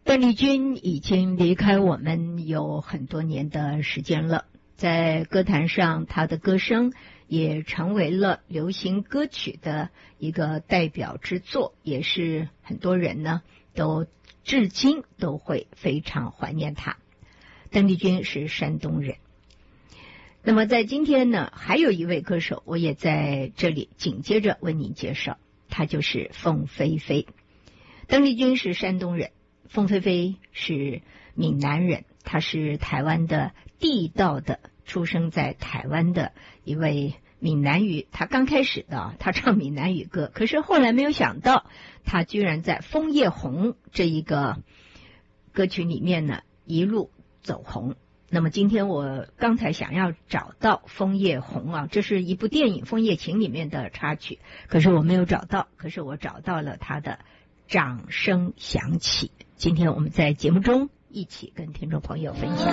邓丽君已经离开我们有很多年的时间了，在歌坛上，她的歌声也成为了流行歌曲的一个代表之作，也是很多人呢都至今都会非常怀念她。邓丽君是山东人。那么在今天呢，还有一位歌手，我也在这里紧接着为您介绍，她就是凤飞飞。邓丽君是山东人，凤飞飞是闽南人，她是台湾的地道的，出生在台湾的一位闽南语。她刚开始的她唱闽南语歌，可是后来没有想到，她居然在《枫叶红》这一个歌曲里面呢一路走红。那么今天我刚才想要找到《枫叶红》啊，这是一部电影《枫叶情》里面的插曲，可是我没有找到，可是我找到了它的掌声响起。今天我们在节目中一起跟听众朋友分享。